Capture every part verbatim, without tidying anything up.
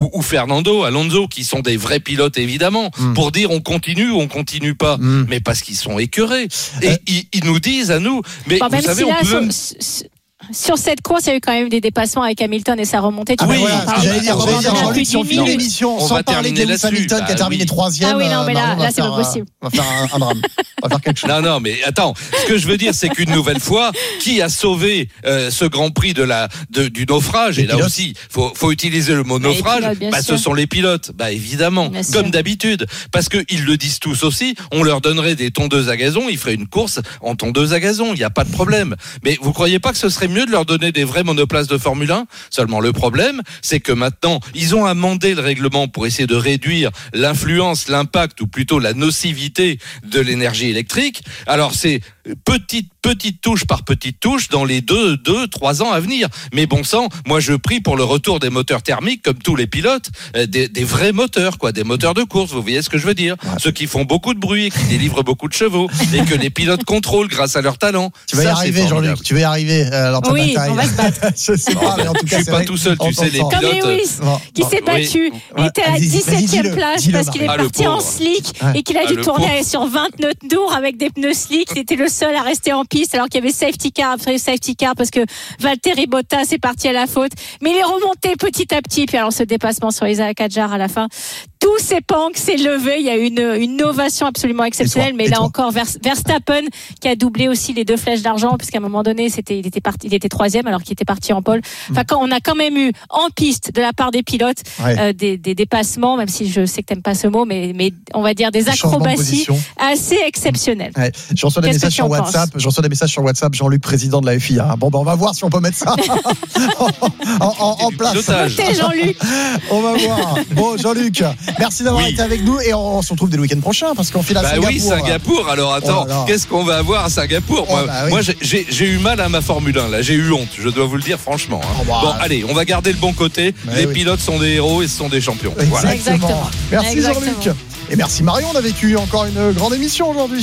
ou Fernando Alonso, qui sont des vrais pilotes évidemment, mm. pour dire on continue ou on continue pas, mm. mais parce qu'ils sont écœurés. Et euh... ils, ils nous disent à nous, mais bon, vous savez, si on là, peut même... sur, sur, sur cette course, il y a eu quand même des dépassements avec Hamilton et sa remontée. Ah oui, voilà, ce que j'allais dire, j'allais dire Jean-Luc, si on finit l'émission sans parler de Lewis Hamilton bah, qui a terminé troisième. Ah oui, non, mais là, là c'est pas possible. On va faire un, un drame. On va faire quelque chose. Non, non, mais attends. Ce que je veux dire, c'est qu'une nouvelle fois, qui a sauvé euh, ce Grand Prix de la de, du naufrage? Les et là pilotes. Aussi, faut faut utiliser le mot naufrage. Pilotes, bah, ce sont les pilotes. Bah évidemment, bien comme sûr. D'habitude, parce que ils le disent tous aussi. On leur donnerait des tondeuses à gazon, ils feraient une course en tondeuse à gazon. Il y a pas de problème. Mais vous croyez pas que ce serait mieux de leur donner des vrais monoplaces de Formule un? Seulement le problème, c'est que maintenant, ils ont amendé le règlement pour essayer de réduire l'influence, l'impact, ou plutôt la nocivité de l'énergie électrique. Alors c'est petite petite touche par petite touche dans les deux, deux, trois ans à venir. Mais bon sang, moi je prie pour le retour des moteurs thermiques, comme tous les pilotes, euh, des, des vrais moteurs, quoi, des moteurs de course. Vous voyez ce que je veux dire? Ouais. Ceux qui font beaucoup de bruit et qui délivrent beaucoup de chevaux et que les pilotes contrôlent grâce à leur talent. Tu vas y Ça, arriver, Jean-Luc. Tu vas y arriver. Alors, oui, on va se battre. Je sais pas, mais en tout cas, je suis pas tout seul. Tu sais, les pilotes. Comme Lewis, qui s'est battu. Il était à la dix-septième place parce qu'il est parti en slick et qu'il a dû tourner sur vingt-neuf tours avec des pneus slick. C'était le seul à rester en piste alors qu'il y avait safety car après safety car parce que Valtteri Bottas est parti à la faute, mais il est remonté petit à petit. Puis alors ce dépassement sur Isaac Hadjar à la fin, tous ces panques s'est levé. Il y a eu une, une ovation absolument exceptionnelle. Mais là encore, Verstappen qui a doublé aussi les deux flèches d'argent, puisqu'à un moment donné, c'était, il était parti, il était troisième alors qu'il était parti en pole. Enfin, quand on a quand même eu en piste de la part des pilotes ouais. euh, des, des dépassements, même si je sais que t'aimes pas ce mot, mais, mais on va dire des le acrobaties de assez exceptionnelles. Ouais. Je reçois des messages sur WhatsApp. Je reçois des messages sur WhatsApp. Jean-Luc, président de la F I A. Bon, ben on va voir si on peut mettre ça en, en, en, en place. Votez, Jean-Luc. On va voir. Bon, Jean-Luc, merci d'avoir oui. été avec nous et on se retrouve dès le week-end prochain parce qu'on file à bah Singapour. Oui, Singapour. Alors attends, oh qu'est-ce qu'on va avoir à Singapour? oh Moi, bah oui. moi j'ai, j'ai eu mal à ma Formule un. Là, j'ai eu honte. Je dois vous le dire franchement. Hein. Oh bah, bon, allez, on va garder le bon côté. Bah les oui. pilotes sont des héros et ce sont des champions. Exactement. Voilà. Exactement. Merci Exactement. Jean-Luc. Et merci Marion. On a vécu encore une grande émission aujourd'hui.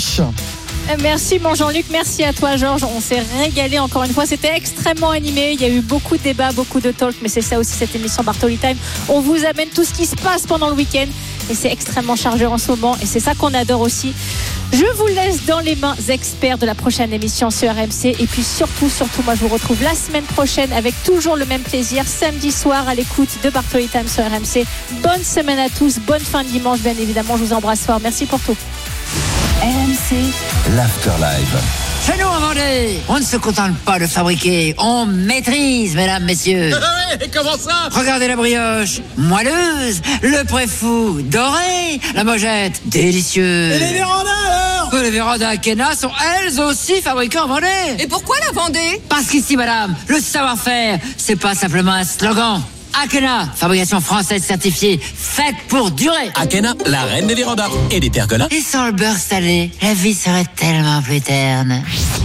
Merci mon Jean-Luc, merci à toi Georges, on s'est régalé encore une fois, c'était extrêmement animé, il y a eu beaucoup de débats, beaucoup de talk, mais c'est ça aussi cette émission Bartoli Time, on vous amène tout ce qui se passe pendant le week-end et c'est extrêmement chargé en ce moment et c'est ça qu'on adore aussi. Je vous laisse dans les mains experts de la prochaine émission sur R M C et puis surtout, surtout moi je vous retrouve la semaine prochaine avec toujours le même plaisir, samedi soir à l'écoute de Bartoli Time sur R M C. Bonne semaine à tous, bonne fin de dimanche bien évidemment, je vous embrasse fort, merci pour tout. R M C, l'Afterlive. Chez nous en Vendée, on ne se contente pas de fabriquer, on maîtrise, mesdames, messieurs. Et comment ça? Regardez la brioche, moelleuse, le préfou, doré, la mojette, délicieuse. Et les vérandas alors? Les vérandas Akena sont elles aussi fabriquées en Vendée. Et pourquoi la Vendée? Parce qu'ici, madame, le savoir-faire, c'est pas simplement un slogan. Akena, fabrication française certifiée, faite pour durer. Akena, la reine des vérandas et des pergolas. Et sans le beurre salé, la vie serait tellement plus terne.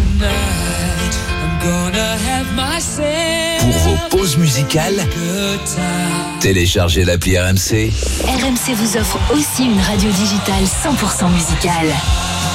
Pour vos pauses musicales, téléchargez l'appli R M C. R M C vous offre aussi une radio digitale cent pour cent musicale.